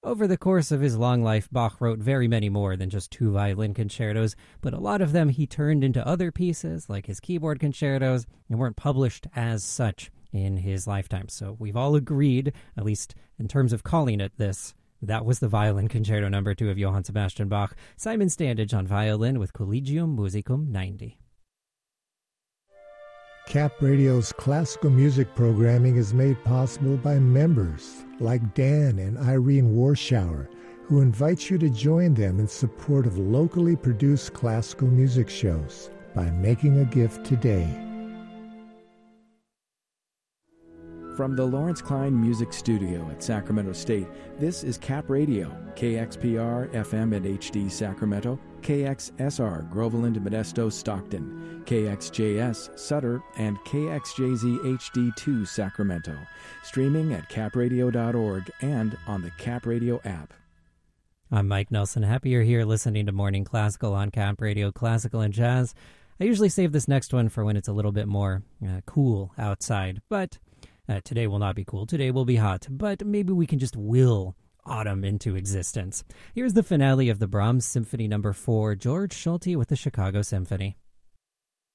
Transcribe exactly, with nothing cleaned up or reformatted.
Over the course of his long life, Bach wrote very many more than just two violin concertos, but a lot of them he turned into other pieces, like his keyboard concertos, and weren't published as such in his lifetime. So we've all agreed, at least in terms of calling it this, that was the Violin Concerto number two of Johann Sebastian Bach. Simon Standage on violin with Collegium Musicum ninety. Cap Radio's classical music programming is made possible by members like Dan and Irene Warschauer, who invite you to join them in support of locally produced classical music shows by making a gift today. From the Lawrence Klein Music Studio at Sacramento State, this is Cap Radio, K X P R F M and H D Sacramento, K X S R Groveland, Modesto, Stockton, K X J S Sutter, and K X J Z H D two Sacramento. Streaming at cap radio dot org and on the Cap Radio app. I'm Mike Nelson. Happy you're here listening to Morning Classical on Cap Radio, Classical and Jazz. I usually save this next one for when it's a little bit more uh, cool outside, but Uh, today will not be cool. Today will be hot, but maybe we can just will autumn into existence. Here's the finale of the Brahms Symphony Number four, George Solti with the Chicago Symphony.